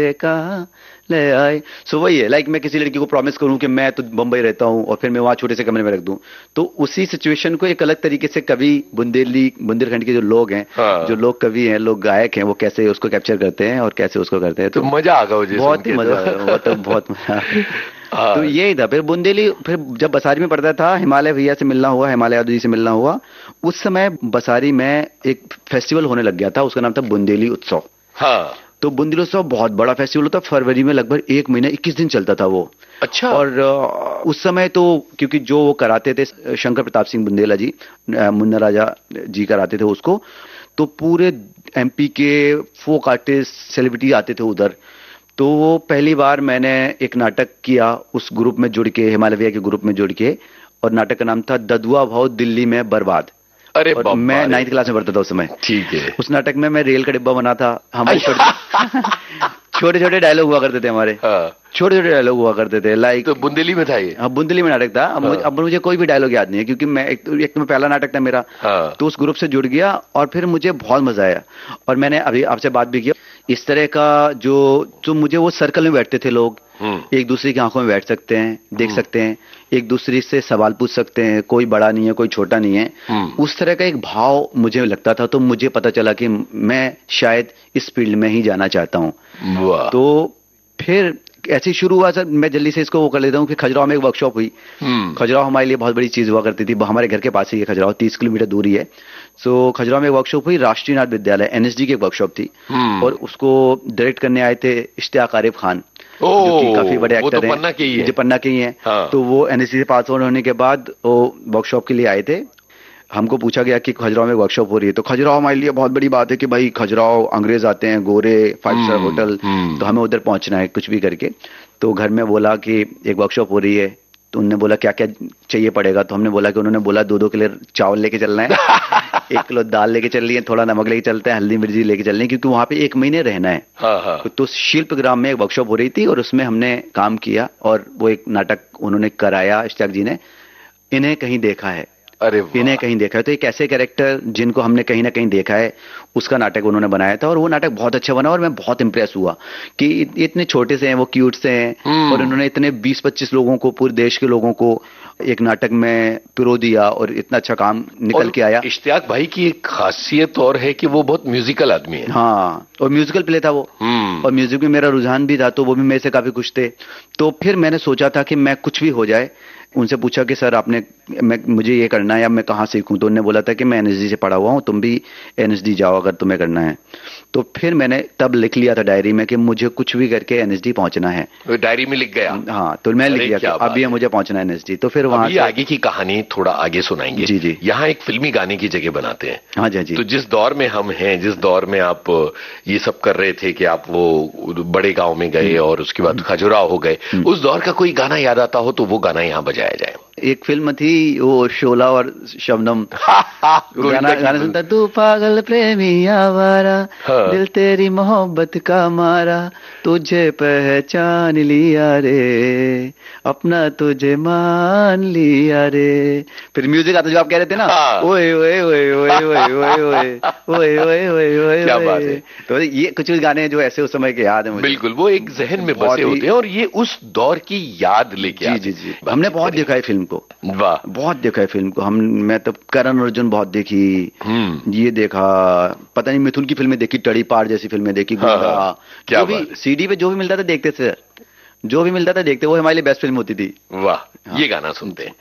कहाँ ले आए। सो वही है, लाइक मैं किसी लड़की को प्रॉमिस करूं कि मैं तो बम्बई रहता हूं और फिर मैं वहां छोटे से कमरे में रख दूं, तो उसी सिचुएशन को एक अलग तरीके से कवि बुंदेलखंड के जो लोग हैं, जो हाँ। लोग कवि हैं, लोग गायक हैं, वो कैसे उसको कैप्चर करते हैं और कैसे उसको करते हैं। तो तो मजा आ गया मुझे सुन बहुत ही के मजा तो। आया, वो तो बहुत मजा आया। तो हाँ। यही था। फिर बुंदेली, फिर जब बसारी में पढ़ता था, हिमालय भैया से मिलना हुआ, हिमालय यादव जी से मिलना हुआ। उस समय बसारी में एक फेस्टिवल होने लग गया था, उसका नाम था बुंदेली उत्सव। हाँ। तो बुंदेली उत्सव बहुत बड़ा फेस्टिवल होता, फरवरी में लगभग 1 महीना 21 दिन चलता था वो। अच्छा। और उस समय तो क्योंकि जो वो कराते थे शंकर प्रताप सिंह बुंदेला जी, मुन्ना राजा जी कराते थे उसको, तो पूरे एमपी के फोक आर्टिस्ट सेलिब्रिटी आते थे उधर। तो वो पहली बार मैंने एक नाटक किया उस ग्रुप में जुड़ के, हिमालय भैया के ग्रुप में जुड़ के, और नाटक का नाम था ददुआ भाव दिल्ली में बर्बाद। अरे और बाबा मैं रे। 9th क्लास में पढ़ता था उस समय। ठीक है। उस नाटक में मैं रेल का डिब्बा बना था। हमारे छोटे छोटे डायलॉग हुआ करते थे हमारे, हाँ। छोटे छोटे डायलॉग हुआ करते थे, लाइक। तो बुंदेली में था ये? हाँ, बुंदेली में नाटक था। हाँ। अब मुझे कोई भी डायलॉग याद नहीं है, क्योंकि मैं एक तो मैं पहला नाटक था मेरा। हाँ। तो उस ग्रुप से जुड़ गया और फिर मुझे बहुत मजा आया। और मैंने अभी आपसे बात भी की, इस तरह का जो मुझे वो सर्कल में बैठते थे लोग, एक दूसरे की आंखों में बैठ सकते हैं, देख सकते हैं, एक दूसरे से सवाल पूछ सकते हैं, कोई बड़ा नहीं है, कोई छोटा नहीं है, उस तरह का एक भाव मुझे लगता था। तो मुझे पता चला कि मैं शायद इस फील्ड में ही जाना चाहता हूँ। वाह। तो फिर ऐसे ही शुरू हुआ सर। मैं जल्दी से इसको वो कर लेता हूँ कि खजुराहो में एक वर्कशॉप हुई। खजुराहो हमारे लिए बहुत बड़ी चीज हुआ करती थी, हमारे घर के पास ही है खजुराहो, 30 किलोमीटर दूरी है। सो खजुराहो में एक वर्कशॉप हुई, राष्ट्रीय नाट्य विद्यालय एनएसडी की एक वर्कशॉप थी। और उसको डायरेक्ट करने आए थे इश्तियाक आरिफ खान, जो कि काफी बड़े एक्टर वो तो हैं, पन्ना के ही है। जो पन्ना के ही हैं। हाँ। तो वो एनएसडी से पास आउट होने के बाद वो वर्कशॉप के लिए आए थे। हमको पूछा गया कि खजुराहो में वर्कशॉप हो रही है। तो खजुराहो हमारे लिए बहुत बड़ी बात है कि भाई खजुराहो अंग्रेज आते हैं, गोरे, 5 स्टार होटल, तो हमें उधर पहुंचना है कुछ भी करके। तो घर में बोला कि एक वर्कशॉप हो रही है। तो उन्होंने बोला क्या क्या चाहिए पड़ेगा। तो हमने बोला कि उन्होंने बोला 2-2 किलो चावल लेके चलना है, 1 किलो दाल लेके चल रही है, थोड़ा नमक लेके चलते हैं, हल्दी मिर्ची लेके चलनी है, क्योंकि वहां पे 1 महीने रहना है। हाँ। तो शिल्प ग्राम में एक वर्कशॉप हो रही थी और उसमें हमने काम किया और वो एक नाटक उन्होंने कराया, इश्तियाक जी ने, इन्हें कहीं देखा है। अरे इन्हें कहीं देखा है। तो एक ऐसे कैरेक्टर जिनको हमने कहीं ना कहीं देखा है, उसका नाटक उन्होंने बनाया था। और वो नाटक बहुत अच्छा बना और मैं बहुत इंप्रेस हुआ कि इतने छोटे से हैं, वो क्यूट से हैं, और उन्होंने इतने 20-25 लोगों को, पूरे देश के लोगों को एक नाटक में पिरो दिया और इतना अच्छा काम निकल के आया। इश्तियाक भाई की एक खासियत और है कि वो बहुत म्यूजिकल आदमी है। हाँ, और म्यूजिकल प्ले था वो। और म्यूजिक में मेरा रुझान भी था, तो वो भी मेरे से काफी खुश थे। तो फिर मैंने सोचा था कि मैं कुछ भी हो जाए। उनसे पूछा कि सर मुझे ये करना है, अब मैं कहाँ सीखूं। तो उन्होंने बोला था कि मैं एनएसडी से पढ़ा हुआ हूँ, तुम भी एनएसडी जाओ अगर तुम्हें करना है। तो फिर मैंने तब लिख लिया था डायरी में कि मुझे कुछ भी करके एनएसडी पहुंचना है। डायरी में लिख गया? हाँ, तो मैं लिख लिया कि अभी मुझे पहुंचना है एनएसडी। तो फिर वहां आगे की कहानी थोड़ा आगे सुनाएंगे। जी जी। यहाँ एक फिल्मी गाने की जगह बनाते हैं। हाँ जी जी। तो जिस दौर में हम हैं, जिस दौर में आप ये सब कर रहे थे कि आप वो बड़े गांव में गए और उसके बाद खजुराहो हो गए, उस दौर का कोई गाना याद आता हो तो वो गाना यहाँ बजाया जाए। एक फिल्म थी वो शोला और शबनम, गाना सुनता, तू पागल प्रेमी आवारा, दिल तेरी मोहब्बत का मारा, तुझे पहचान लिया रे, अपना तुझे मान लिया रे। फिर म्यूजिक आता जो आप कह रहे थे ना, ओए ओए ओए ओए ओए ओए ओए ओए ओए ओए ओए। क्या बात है। तो ये कुछ गाने जो ऐसे उस समय के याद है मुझे। बिल्कुल, वो एक जहन में बसे होते हैं और ये उस दौर की याद लेके आते हैं। जी जी जी। हमने बहुत देखा है फिल्म को। वाह, बहुत देखा है फिल्म को। मैं तो करण अर्जुन बहुत देखी, ये देखा, पता नहीं मिथुन की फिल्में देखी, टड़ी पार जैसी फिल्में देखी। क्या भी सीडी पे जो भी मिलता था देखते थे, जो भी मिलता था देखते, वो हमारे लिए बेस्ट फिल्म होती थी। वाह, ये गाना सुनते हैं।